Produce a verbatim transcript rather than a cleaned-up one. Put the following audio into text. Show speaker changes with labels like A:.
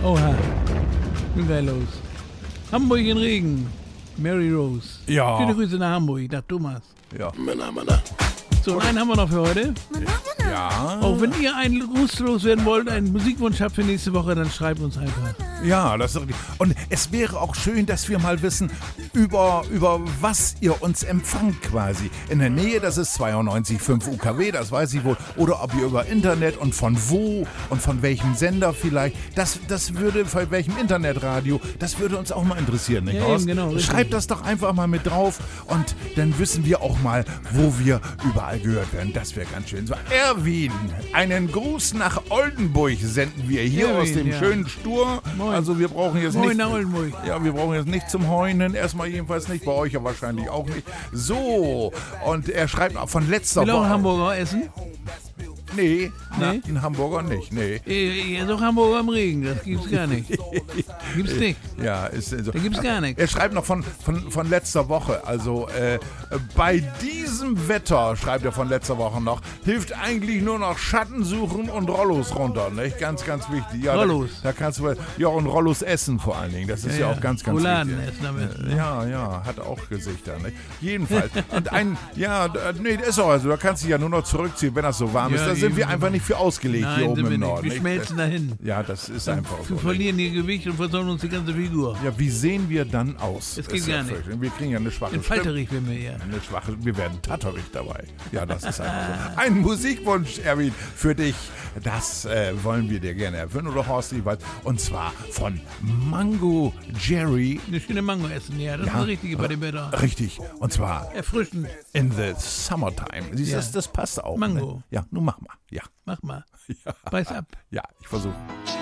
A: Oha. Bin geil los. Hamburg in Regen. Mary Rose.
B: Ja.
A: Viele Grüße nach Hamburg, nach Thomas.
B: Ja.
C: Männer, Männer.
A: So, einen haben wir noch für heute.
B: Ja.
A: Auch wenn ihr einen Gruß loswerden wollt, einen Musikwunsch habt für nächste Woche, dann schreibt uns einfach.
B: Ja, das ist richtig. Und es wäre auch schön, dass wir mal wissen, über, über was ihr uns empfangt quasi. In der Nähe, das ist zweiundneunzig Komma fünf U K W, das weiß ich wohl. Oder ob ihr über Internet und von wo und von welchem Sender vielleicht. Das, das würde, von welchem Internetradio, das würde uns auch mal interessieren, nicht
A: Ja,
B: Horst?
A: eben, genau, richtig.
B: Schreibt das doch einfach mal mit drauf und dann wissen wir auch mal, wo wir überall gehört werden. Das wäre ganz schön. So, Erwin, einen Gruß nach Oldenburg senden wir hier
A: Erwin,
B: aus dem
A: ja.
B: schönen Stur.
A: Moin.
B: Also wir brauchen jetzt
A: Moin
B: nicht...
A: nach Oldenburg.
B: Ja, wir brauchen jetzt nicht zum Heunen. Erstmal jedenfalls nicht. Bei euch ja wahrscheinlich auch nicht. So, und er schreibt auch von letzter
A: Will auch
B: Woche...
A: Hamburger essen?
B: Nee,
A: Nee?
B: Na, in Hamburger nicht, nee.
A: Äh, Er ist auch Hamburger im Regen, das gibt's gar nicht. Gibt's nicht.
B: Ja, ist so.
A: Da gibt's gar nichts.
B: Er schreibt noch von, von, von letzter Woche. Also äh, bei diesem Wetter, schreibt er von letzter Woche noch, hilft eigentlich nur noch Schatten suchen und Rollos runter. Nicht? Ganz, ganz wichtig. Ja,
A: Rollos.
B: Da, da kannst du ja und Rollos essen vor allen Dingen. Das ist ja,
A: Ja,
B: auch ganz, ganz
A: Rouladen
B: wichtig.
A: essen am besten.
B: Ja, ja, hat auch Gesichter. Nicht? Jedenfalls. Und ein, ja, d- nee, das ist auch also. Da kannst du dich ja nur noch zurückziehen, wenn das so warm
A: Ja,
B: ist. Da sind
A: eben,
B: wir einfach
A: genau.
B: nicht für ausgelegt
A: Nein,
B: hier oben
A: sind wir
B: im
A: nicht.
B: Norden.
A: Wir
B: nicht?
A: schmelzen dahin.
B: Ja, das ist einfach so.
A: Wir verlieren ihr Gewicht und versauen uns die ganze Figur.
B: Ja, wie sehen wir dann aus?
A: Das geht
B: Ist ja
A: gar nicht.
B: fürchterlich. Wir kriegen ja eine schwache
A: In
B: Stimme.
A: Falterich werden wir hier.
B: Eine schwache, wir werden tatterig dabei. Ja, das ist einfach so. Ein Musikwunsch, Erwin, für dich. Das äh, wollen wir dir gerne erfüllen, oder Horst Ewald? Und zwar von Mango Jerry.
A: Eine schöne Mango essen, ja. Das ist das Richtige bei dem Wetter.
B: Richtig. Und zwar
A: Erfrischend.
B: in the summertime. Siehst du,
A: Ja.
B: das, das passt auch.
A: Mango.
B: Ne? Ja, nun mach mal. Ja.
A: Mach mal.
B: Ja,
A: Beiß ab.
B: ja ich versuche.